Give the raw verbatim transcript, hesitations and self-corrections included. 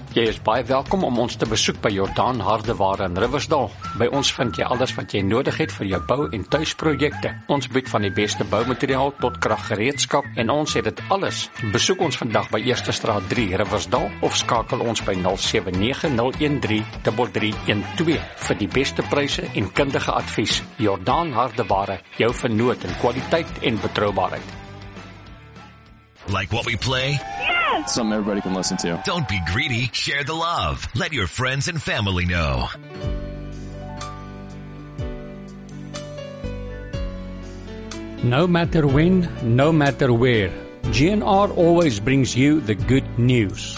Jy is baie welkom om ons te besoek by Jordaan Hardeware in Riversdal. By ons vind jy alles wat jy nodig het vir jou bou- en tuisprojekte. Ons bied van die beste boumateriaal tot kraggereedskap en ons het dit alles. Besoek ons vandag by Eerste Straat drie Riversdal of skakel ons by nul sewe nege nul een drie drie drie een twee vir die beste pryse en kundige advies. Jordaan Hardeware, jou vernoot in kwaliteit en betroubaarheid. Like what we play? Yes! Something everybody can listen to. Don't be greedy. Share the love. Let your friends and family know. No matter when, no matter where, G N R always brings you the good news.